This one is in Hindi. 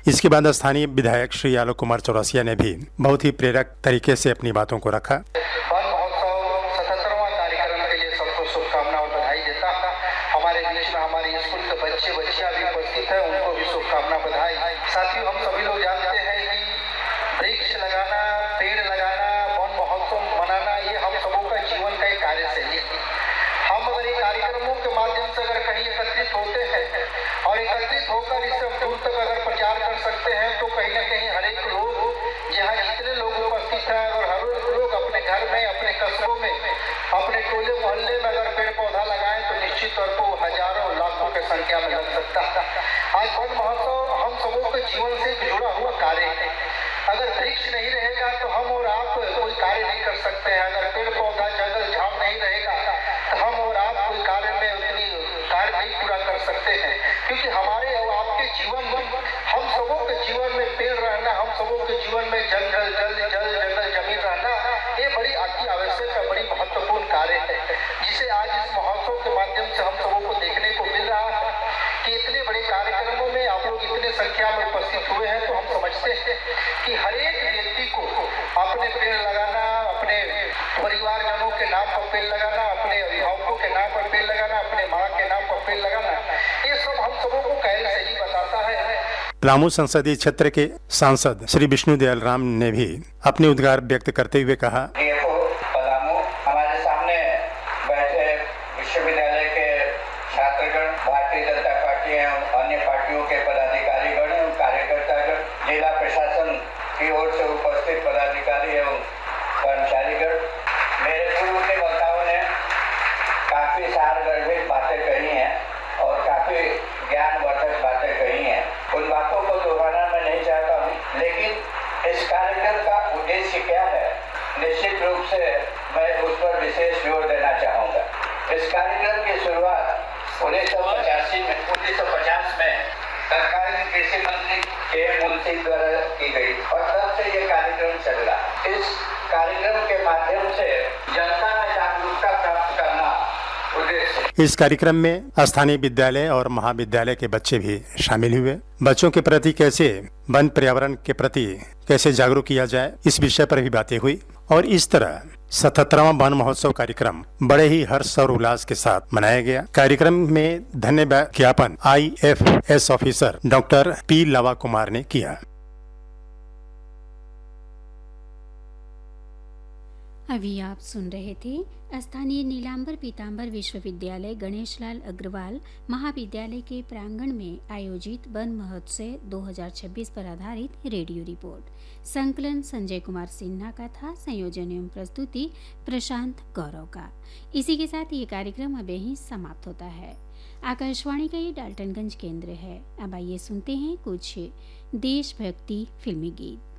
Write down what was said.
इसके बाद स्थानीय विधायक श्री आलोक कुमार चौरसिया ने भी बहुत ही प्रेरक तरीके से अपनी बातों को रखा। वन महोत्सव 77वां कार्यक्रम के लिए सबको शुभकामनाएं और बधाई देता। हमारे बीच में हमारे स्कूल के बच्चे बच्चियां भी उपस्थित है, उनको भी शुभकामना बधाई। साथियों, हम सभी लोग जानते हैं कि वृक्ष लगाना, पेड़ लगाना, वन महोत्सव मनाना, ये हम सबों का जीवन का एक कार्यशैली है। हम अगर ये कार्यक्रमों के माध्यम से अगर कहीं एकत्रित होते हैं और एकत्रित होकर इससे दूर तक अगर प्रचार कर सकते हैं तो कहीं ना कहीं हर एक लोग, जहाँ जितने लोग उपस्थित हैं और हर लोग अपने घर में, अपने कस्बों में, अपने टोले मोहल्ले में अगर पेड़ पौधा लगाएं तो निश्चित तौर पर हजारों लाखों की संख्या में लग सकता है। आज वन महोत्सव हम सबों के जीवन से जुड़ा हुआ कार्य है। अगर वृक्ष नहीं रहेगा तो हम और आप कोई कार्य नहीं कर सकते हैं। अगर पेड़ पौधा जंगल झाड़ नहीं रहेगा तो हम और आप कोई कार्य में उतनी कार्य नहीं पूरा कर सकते हैं, क्योंकि हमारे और आपके जीवन में, हम सबों के जीवन में पेड़ रहना, हम सबों के जीवन में जंगल जमीन रहना, ये बड़ी अति आवश्यक है, बड़ी महत्वपूर्ण कार्य है, जिसे आज इस महोत्सव के माध्यम से हम सबों को देखने को मिल रहा है कि इतने बड़े कार्यक्रमों में आप लोग इतने संख्या में उपस्थित हुए हैं। तो हम समझते हैं कि हर एक व्यक्ति को अपने पेड़ लगाना, अपने परिवारजनों के नाम पर पेड़ लगाना, अपने अभिभावकों के नाम पर पेड़ लगाना, अपने माँ के नाम पर पेड़ लगाना, ये सब हम सबों को कार्यशैली बताता है। पलामू संसदीय क्षेत्र के सांसद श्री विष्णु दयाल राम ने भी अपने उद्गार व्यक्त करते हुए कहा, पलामू हमारे सामने बैठे विश्वविद्यालय के छात्रगण, भारतीय जनता पार्टी एवं अन्य पार्टियों के पदाधिकारीगण एवं कार्यकर्तागण, जिला प्रशासन की ओर से उपस्थित पदाधिकारी एवं कर्मचारीगण, मेरे पूर्व के वक्ताओं ने काफी सारगर्भित बातें कही हैं और काफी ज्ञानवर्धक बातें कही हैं। उन बातों को दोहराना मैं नहीं चाहता हूँ, लेकिन इस कार्यक्रम का उद्देश्य क्या है, निश्चित रूप से मैं उस पर विशेष जोर देना चाहूँगा। इस कार्यक्रम की शुरुआत 1950 में तत्कालीन कृषि मंत्री के मुंशी द्वारा की गई और तब से ये कार्यक्रम चल रहा। इस कार्यक्रम के माध्यम से जनता में जागरूकता प्राप्त करना उद्देश्य। इस कार्यक्रम में स्थानीय विद्यालय और महाविद्यालय के बच्चे भी शामिल हुए। बच्चों के प्रति कैसे वन पर्यावरण के प्रति कैसे जागरूक किया जाए, इस विषय पर भी बातें हुई और इस तरह 77वां वन महोत्सव कार्यक्रम बड़े ही हर्ष और उल्लास के साथ मनाया गया। कार्यक्रम में धन्यवाद ज्ञापन IFS ऑफिसर डॉक्टर P लवा कुमार ने किया। अभी आप सुन रहे थे स्थानीय नीलांबर पीतांबर विश्वविद्यालय गणेशलाल अग्रवाल महाविद्यालय के प्रांगण में आयोजित वन महोत्सव 2026 पर आधारित रेडियो रिपोर्ट। संकलन संजय कुमार सिन्हा का था, संयोजन एवं प्रस्तुति प्रशांत गौरव का। इसी के साथ ये कार्यक्रम अब यहीं समाप्त होता है। आकाशवाणी का ये डाल्टनगंज केंद्र है। अब आइए सुनते हैं कुछ देशभक्ति फिल्मी गीत।